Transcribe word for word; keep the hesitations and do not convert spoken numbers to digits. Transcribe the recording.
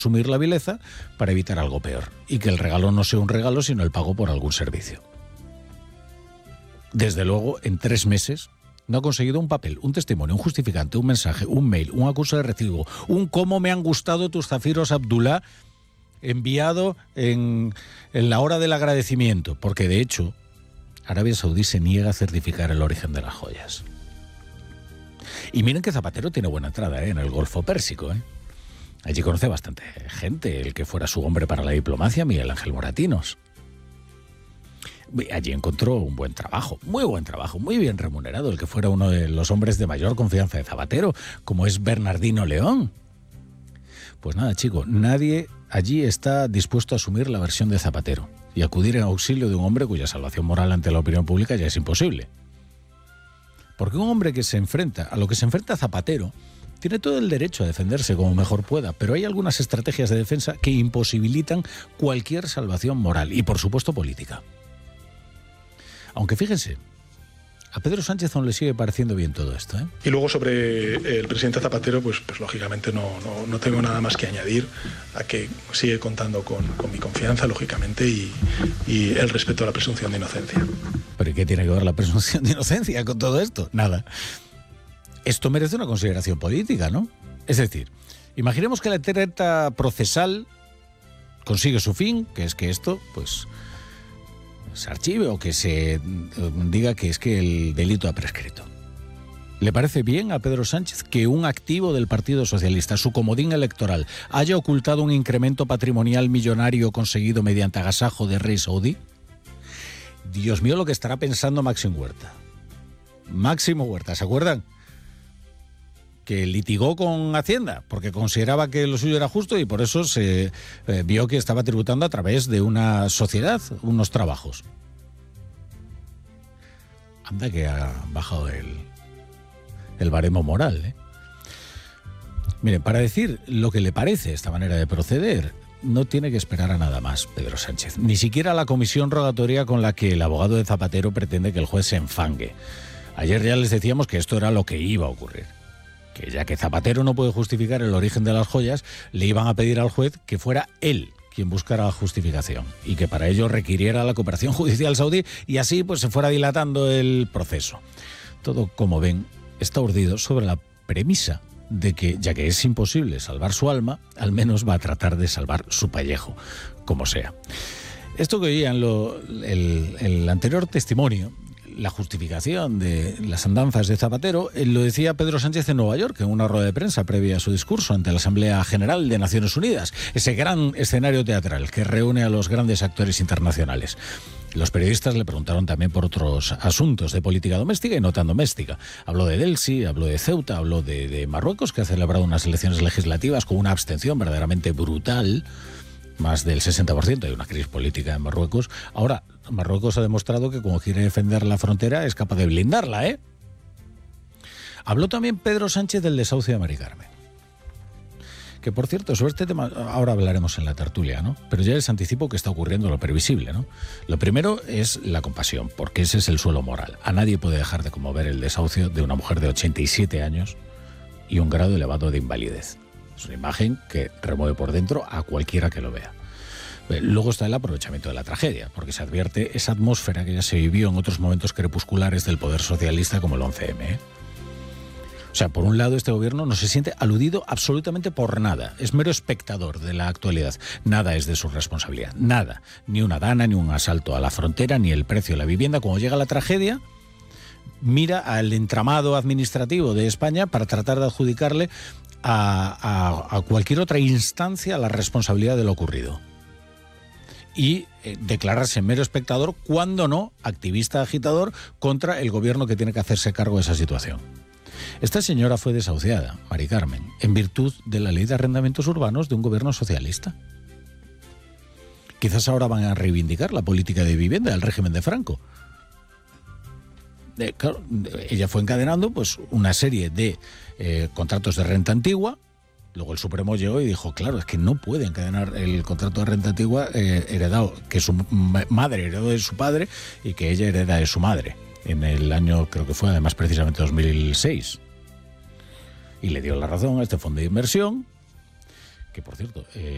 asumir la vileza para evitar algo peor, y que el regalo no sea un regalo, sino el pago por algún servicio. Desde luego, en tres meses no ha conseguido un papel, un testimonio, un justificante, un mensaje, un mail, un acuso de recibo, un cómo me han gustado tus zafiros, Abdullah, enviado en, en la hora del agradecimiento, porque de hecho Arabia Saudí se niega a certificar el origen de las joyas. Y miren que Zapatero tiene buena entrada, ¿eh?, en el Golfo Pérsico, ¿eh? Allí conoce bastante gente, el que fuera su hombre para la diplomacia, Miguel Ángel Moratinos. Allí encontró un buen trabajo, muy buen trabajo, muy bien remunerado, el que fuera uno de los hombres de mayor confianza de Zapatero, como es Bernardino León. Pues nada, chico, nadie allí está dispuesto a asumir la versión de Zapatero y acudir en auxilio de un hombre cuya salvación moral ante la opinión pública ya es imposible. Porque un hombre que se enfrenta a lo que se enfrenta Zapatero tiene todo el derecho a defenderse como mejor pueda, pero hay algunas estrategias de defensa que imposibilitan cualquier salvación moral y, por supuesto, política. Aunque fíjense, a Pedro Sánchez aún le sigue pareciendo bien todo esto, ¿eh? Y luego sobre el presidente Zapatero, pues, pues lógicamente no, no, no tengo nada más que añadir a que sigue contando con, con mi confianza, lógicamente, y, y el respeto a la presunción de inocencia. ¿Pero y qué tiene que ver la presunción de inocencia con todo esto? Nada. Esto merece una consideración política, ¿no? Es decir, imaginemos que la treta procesal consigue su fin, que es que esto, pues, se archive o que se diga que es que el delito ha prescrito. ¿Le parece bien a Pedro Sánchez que un activo del Partido Socialista, su comodín electoral, haya ocultado un incremento patrimonial millonario conseguido mediante agasajo de rey saudí? Dios mío, lo que estará pensando Máximo Huerta. Máximo Huerta, ¿se acuerdan? Que litigó con Hacienda porque consideraba que lo suyo era justo y por eso se eh, vio que estaba tributando a través de una sociedad unos trabajos. Anda que ha bajado el, el baremo moral, ¿eh? Miren, para decir lo que le parece esta manera de proceder, no tiene que esperar a nada más Pedro Sánchez. Ni siquiera a la comisión rogatoria con la que el abogado de Zapatero pretende que el juez se enfangue. Ayer ya les decíamos que esto era lo que iba a ocurrir. Que ya que Zapatero no puede justificar el origen de las joyas, le iban a pedir al juez que fuera él quien buscara la justificación y que para ello requiriera la cooperación judicial saudí y así pues se fuera dilatando el proceso. Todo, como ven, está urdido sobre la premisa de que, ya que es imposible salvar su alma, al menos va a tratar de salvar su pellejo, como sea. Esto que oían lo, el, el anterior testimonio, la justificación de las andanzas de Zapatero, lo decía Pedro Sánchez en Nueva York en una rueda de prensa previa a su discurso ante la Asamblea General de Naciones Unidas, ese gran escenario teatral que reúne a los grandes actores internacionales. Los periodistas le preguntaron también por otros asuntos de política doméstica y no tan doméstica. Habló de Delsi, habló de Ceuta, habló de, de Marruecos, que ha celebrado unas elecciones legislativas con una abstención verdaderamente brutal, más del sesenta por ciento, hay una crisis política en Marruecos. Ahora, Marruecos ha demostrado que cuando quiere defender la frontera es capaz de blindarla, ¿eh? Habló también Pedro Sánchez del desahucio de Mari Carmen. Que, por cierto, sobre este tema ahora hablaremos en la tertulia, ¿no? Pero ya les anticipo que está ocurriendo lo previsible, ¿no? Lo primero es la compasión, porque ese es el suelo moral. A nadie puede dejar de conmover el desahucio de una mujer de ochenta y siete años y un grado elevado de invalidez. Es una imagen que remueve por dentro a cualquiera que lo vea. Luego está el aprovechamiento de la tragedia, porque se advierte esa atmósfera que ya se vivió en otros momentos crepusculares del poder socialista como el once eme, ¿eh? O sea, por un lado, este gobierno no se siente aludido absolutamente por nada. Es mero espectador de la actualidad. Nada es de su responsabilidad. Nada. Ni una dana, ni un asalto a la frontera, ni el precio de la vivienda. Cuando llega la tragedia, mira al entramado administrativo de España para tratar de adjudicarle a, a, a cualquier otra instancia la responsabilidad de lo ocurrido. Y eh, declararse mero espectador, cuando no activista agitador, contra el gobierno que tiene que hacerse cargo de esa situación. Esta señora fue desahuciada, Mari Carmen, en virtud de la ley de arrendamientos urbanos de un gobierno socialista. Quizás ahora van a reivindicar la política de vivienda del régimen de Franco. Eh, claro, ella fue encadenando pues, una serie de eh, contratos de renta antigua. Luego el Supremo llegó y dijo, claro, es que no puede encadenar el contrato de renta antigua eh, heredado, que su madre heredó de su padre y que ella hereda de su madre. En el año, creo que fue además precisamente dos mil seis. Y le dio la razón a este fondo de inversión, que por cierto... Eh,